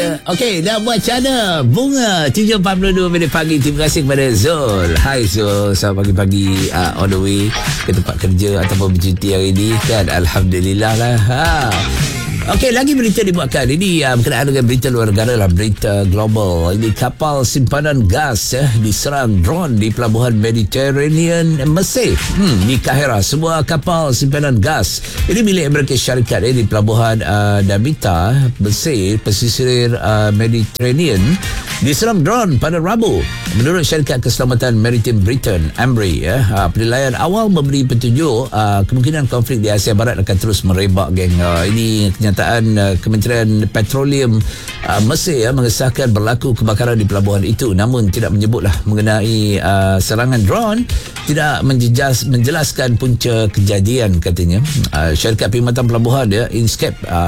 Okey, dah buat macam Bunga 7.42 minit pagi. Terima kasih kepada Zul. Hai Zul, selamat pagi-pagi on the way ke tempat kerja ataupun bercuti hari ni kan. Alhamdulillah lah. Okey, lagi berita dibuatkan. Ini berkenaan dengan berita luar negara lah, berita global. Ini kapal simpanan gas diserang drone di pelabuhan Mediterranean Mesir. Di Kahira, sebuah kapal simpanan gas ini milik Amerika Syarikat di pelabuhan Damietta, Mesir, pesisir Mediterranean diserang drone pada Rabu. Menurut Syarikat Keselamatan Maritim Britain, AMBRI, penilaian awal memberi petunjuk kemungkinan konflik di Asia Barat akan terus merebak, geng. Ini kenyataan Kementerian Petroleum Mesir mengesahkan berlaku kebakaran di pelabuhan itu, namun tidak menyebutlah mengenai serangan drone. Tidak menjelaskan punca kejadian, katanya. Syarikat Perkhidmatan Pelabuhan Inskep